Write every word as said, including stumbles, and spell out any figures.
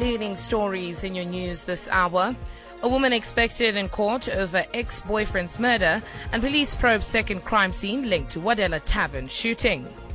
leading stories in your news this hour. A woman expected in court over ex-boyfriend's murder, and police probe second crime scene linked to Wadela Tavern shooting.